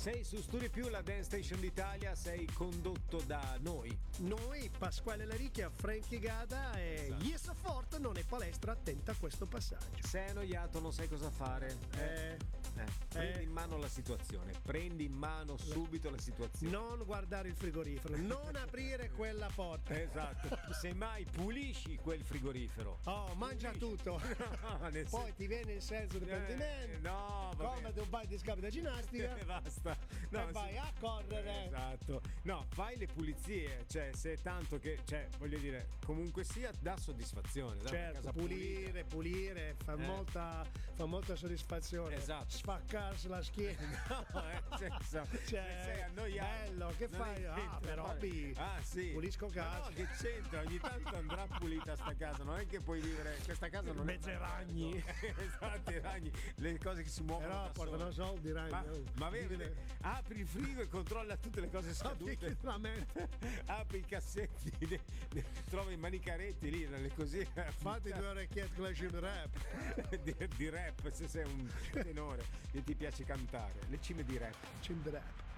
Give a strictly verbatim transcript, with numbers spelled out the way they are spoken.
Sei su Studi Più, la Dance Station d'Italia, sei condotto da noi. Noi, Pasquale Laricchia, Frankie Gada e esatto. Yes Forte non è palestra, attenta a questo passaggio. Sei annoiato, non sai cosa fare. Eh, eh, prendi eh. in mano la situazione, prendi in mano subito la situazione. Non guardare il frigorifero, non aprire quella porta. Esatto, semmai pulisci quel frigorifero. Oh, mangia pulisci. Tutto. No, poi senso... ti viene il senso di pentimento. Eh, no, come un paio di scapi da ginnastica. E basta. No, e vai sì. a correre. Esatto. No, fai le pulizie, cioè se è tanto che, cioè voglio dire, comunque sia dà soddisfazione. Dà certo, casa pulire, pulita. pulire, fa, eh. molta, fa molta soddisfazione. Esatto. Spaccarsi la schiena. No, eh, senso, cioè, sei annoiato. Bello, che fai? Ah, però mi ah, sì. pulisco casa. No, che c'entra? Ogni tanto andrà pulita sta casa, non è che puoi vivere, questa casa non mezze è ragni. Esatto, i ragni, le cose che si muovono. Però da portano sole. soldi, ragni. Ma, ma vedi, apri il frigo e controlla tutte le cose scadute. Apri i cassetti, ne, ne, trovi i manicaretti lì, le così. Fatti due orecchiette con la cime rap. di, di rap, se sei un tenore e ti piace cantare. Le cime di rap. Cime di rap.